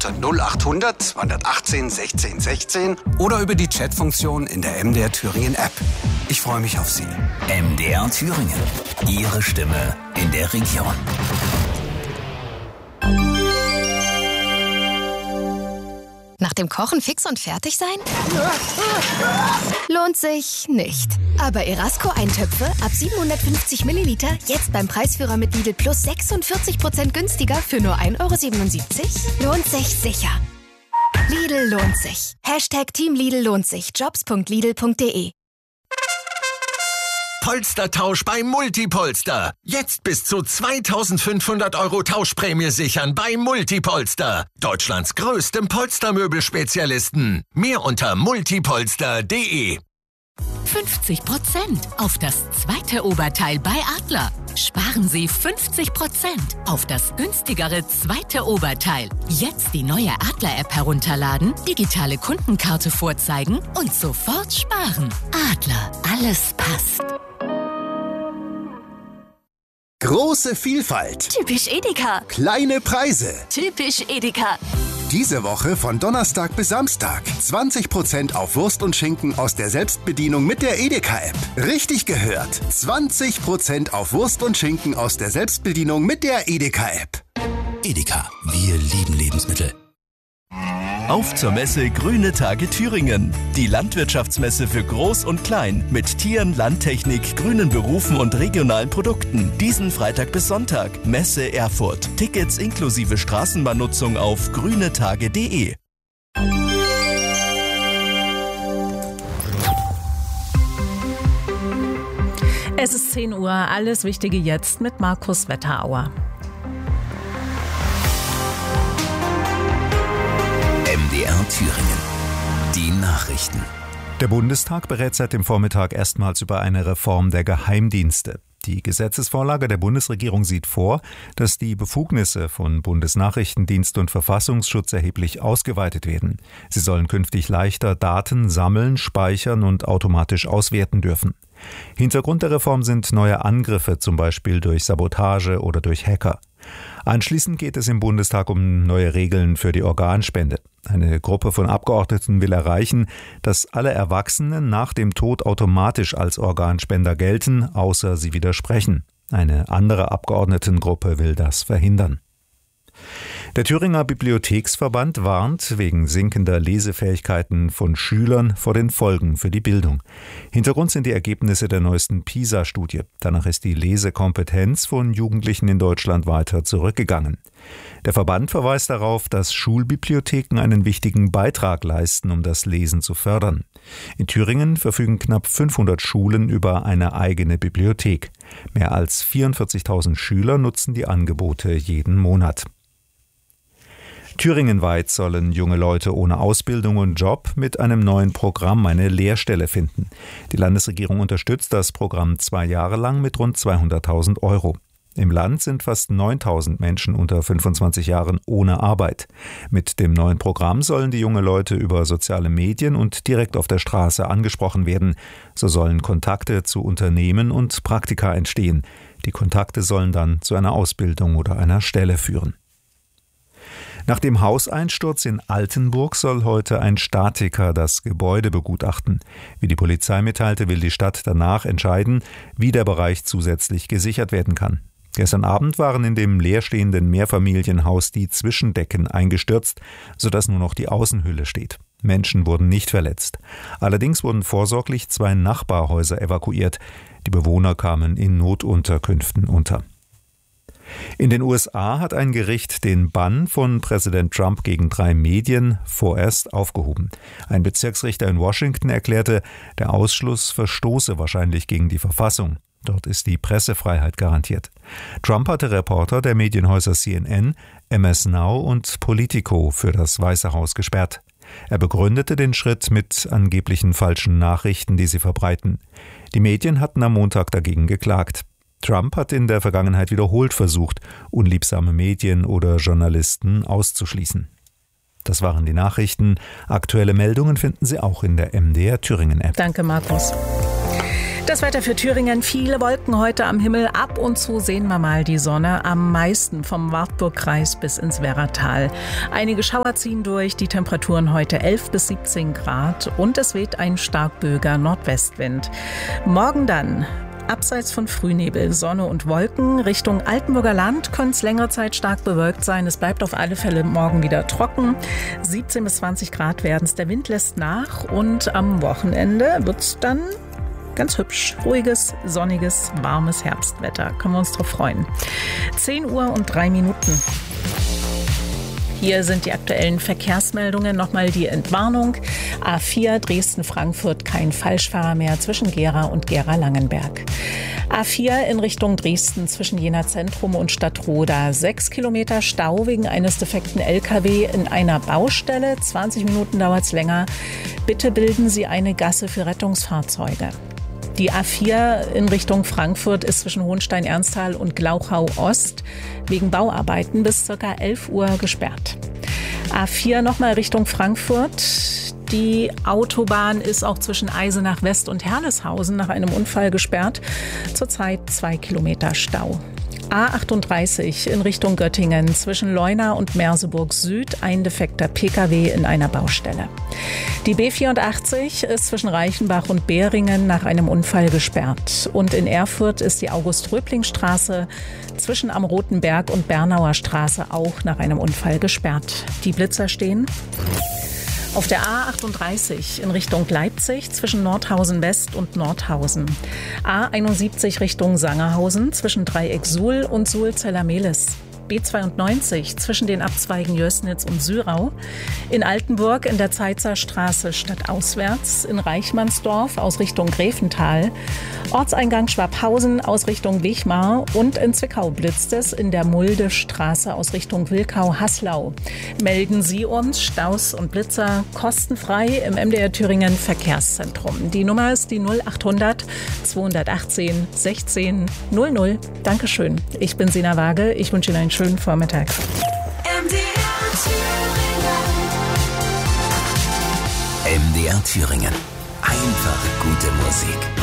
unter 0800 218 16 16 oder über die Chatfunktion in der MDR Thüringen App. Ich freue mich auf Sie. MDR Thüringen. Ihre Stimme in der Region. Nach dem Kochen fix und fertig sein? Lohnt sich nicht. Aber Erasco-Eintöpfe ab 750 Milliliter jetzt beim Preisführer mit Lidl Plus 46% günstiger für nur 1,77 €? Lohnt sich sicher. Lidl lohnt sich. Team Lidl lohnt sich. Jobs.lidl.de. Polstertausch bei Multipolster. Jetzt bis zu 2.500 € Tauschprämie sichern bei Multipolster. Deutschlands größtem Polstermöbelspezialisten. Mehr unter multipolster.de. 50% auf das zweite Oberteil bei Adler. Sparen Sie 50% auf das günstigere zweite Oberteil. Jetzt die neue Adler-App herunterladen, digitale Kundenkarte vorzeigen und sofort sparen. Adler, alles passt. Große Vielfalt. Typisch Edeka. Kleine Preise. Typisch Edeka. Diese Woche von Donnerstag bis Samstag 20% auf Wurst und Schinken aus der Selbstbedienung mit der Edeka-App. Richtig gehört. 20% auf Wurst und Schinken aus der Selbstbedienung mit der Edeka-App. Edeka, wir lieben Lebensmittel. Auf zur Messe Grüne Tage Thüringen. Die Landwirtschaftsmesse für Groß und Klein mit Tieren, Landtechnik, grünen Berufen und regionalen Produkten. Diesen Freitag bis Sonntag. Messe Erfurt. Tickets inklusive Straßenbahnnutzung auf grünetage.de. Es ist 10 Uhr. Alles Wichtige jetzt mit Markus Wetterauer. MDR Thüringen. Die Nachrichten. Der Bundestag berät seit dem Vormittag erstmals über eine Reform der Geheimdienste. Die Gesetzesvorlage der Bundesregierung sieht vor, dass die Befugnisse von Bundesnachrichtendienst und Verfassungsschutz erheblich ausgeweitet werden. Sie sollen künftig leichter Daten sammeln, speichern und automatisch auswerten dürfen. Hintergrund der Reform sind neue Angriffe, zum Beispiel durch Sabotage oder durch Hacker. Anschließend geht es im Bundestag um neue Regeln für die Organspende. Eine Gruppe von Abgeordneten will erreichen, dass alle Erwachsenen nach dem Tod automatisch als Organspender gelten, außer sie widersprechen. Eine andere Abgeordnetengruppe will das verhindern. Der Thüringer Bibliotheksverband warnt wegen sinkender Lesefähigkeiten von Schülern vor den Folgen für die Bildung. Hintergrund sind die Ergebnisse der neuesten PISA-Studie. Danach ist die Lesekompetenz von Jugendlichen in Deutschland weiter zurückgegangen. Der Verband verweist darauf, dass Schulbibliotheken einen wichtigen Beitrag leisten, um das Lesen zu fördern. In Thüringen verfügen knapp 500 Schulen über eine eigene Bibliothek. Mehr als 44.000 Schüler nutzen die Angebote jeden Monat. Thüringenweit sollen junge Leute ohne Ausbildung und Job mit einem neuen Programm eine Lehrstelle finden. Die Landesregierung unterstützt das Programm 2 Jahre lang mit rund 200.000 €. Im Land sind fast 9.000 Menschen unter 25 Jahren ohne Arbeit. Mit dem neuen Programm sollen die jungen Leute über soziale Medien und direkt auf der Straße angesprochen werden. So sollen Kontakte zu Unternehmen und Praktika entstehen. Die Kontakte sollen dann zu einer Ausbildung oder einer Stelle führen. Nach dem Hauseinsturz in Altenburg soll heute ein Statiker das Gebäude begutachten. Wie die Polizei mitteilte, will die Stadt danach entscheiden, wie der Bereich zusätzlich gesichert werden kann. Gestern Abend waren in dem leerstehenden Mehrfamilienhaus die Zwischendecken eingestürzt, sodass nur noch die Außenhülle steht. Menschen wurden nicht verletzt. Allerdings wurden vorsorglich 2 Nachbarhäuser evakuiert. Die Bewohner kamen in Notunterkünften unter. In den USA hat ein Gericht den Bann von Präsident Trump gegen 3 Medien vorerst aufgehoben. Ein Bezirksrichter in Washington erklärte, der Ausschluss verstoße wahrscheinlich gegen die Verfassung. Dort ist die Pressefreiheit garantiert. Trump hatte Reporter der Medienhäuser CNN, MS Now und Politico für das Weiße Haus gesperrt. Er begründete den Schritt mit angeblichen falschen Nachrichten, die sie verbreiten. Die Medien hatten am Montag dagegen geklagt. Trump hat in der Vergangenheit wiederholt versucht, unliebsame Medien oder Journalisten auszuschließen. Das waren die Nachrichten. Aktuelle Meldungen finden Sie auch in der MDR Thüringen App. Danke, Markus. Das Wetter für Thüringen, viele Wolken heute am Himmel. Ab und zu sehen wir mal die Sonne, am meisten vom Wartburgkreis bis ins Werratal. Einige Schauer ziehen durch, die Temperaturen heute 11 bis 17 Grad und es weht ein starkböiger Nordwestwind. Morgen dann abseits von Frühnebel, Sonne und Wolken. Richtung Altenburger Land könnte es längere Zeit stark bewölkt sein. Es bleibt auf alle Fälle morgen wieder trocken. 17 bis 20 Grad werden es. Der Wind lässt nach und am Wochenende wird es dann ganz hübsch. Ruhiges, sonniges, warmes Herbstwetter. Können wir uns drauf freuen. 10 Uhr und 3 Minuten. Hier sind die aktuellen Verkehrsmeldungen. Nochmal die Entwarnung. A4 Dresden-Frankfurt, kein Falschfahrer mehr zwischen Gera und Gera-Langenberg. A4 in Richtung Dresden zwischen Jena Zentrum und Stadtroda. 6 Kilometer Stau wegen eines defekten LKW in einer Baustelle. 20 Minuten dauert es länger. Bitte bilden Sie eine Gasse für Rettungsfahrzeuge. Die A4 in Richtung Frankfurt ist zwischen Hohenstein-Ernsthal und Glauchau-Ost wegen Bauarbeiten bis ca. 11 Uhr gesperrt. A4 nochmal Richtung Frankfurt. Die Autobahn ist auch zwischen Eisenach West und Herleshausen nach einem Unfall gesperrt. Zurzeit 2 Kilometer Stau. A38 in Richtung Göttingen zwischen Leuna und Merseburg Süd, ein defekter Pkw in einer Baustelle. Die B84 ist zwischen Reichenbach und Behringen nach einem Unfall gesperrt. Und in Erfurt ist die August-Röbling-Straße zwischen Am Roten Berg und Bernauer Straße auch nach einem Unfall gesperrt. Die Blitzer stehen auf der A38 in Richtung Leipzig zwischen Nordhausen West und Nordhausen. A71 Richtung Sangerhausen zwischen Dreieck Suhl und Suhl-Zellermehlis. B92 zwischen den Abzweigen Jößnitz und Syrau. In Altenburg in der Zeitzer Straße stadtauswärts. In Reichmannsdorf aus Richtung Gräfental. Ortseingang Schwabhausen aus Richtung Wichmar. Und in Zwickau blitzt es in der Mulde Straße aus Richtung Wilkau-Haslau. Melden Sie uns Staus und Blitzer kostenfrei im MDR Thüringen Verkehrszentrum. Die Nummer ist die 0800 218 16 00. Dankeschön. Ich bin Sina Waage. Ich wünsche Ihnen einen schönen Vormittag. MDR Thüringen. Einfach gute Musik.